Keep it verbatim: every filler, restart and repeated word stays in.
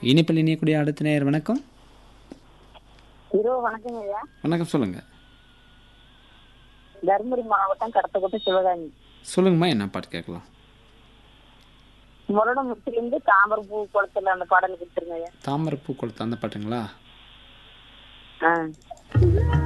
இனிப்பில் இனியக்கூடிய அடுத்த நேயர் வணக்கம். ஹீரோ வணக்கங்க ஐயா. வணக்கம், சொல்லுங்க. தருமபுரி மாவட்டம் கடத்தக்கோட்டை சிவகாமி. சொல்லுங்கம்மா, என்ன பாட்டு கேட்கலாம்? முரட முத்திலிருந்து தாமரை பூ குளத்துல அந்த பாடல் கொடுத்துருங்க ஐயா. தாமரை பூ கொடுத்த அந்த பாட்டுங்களா? ஆ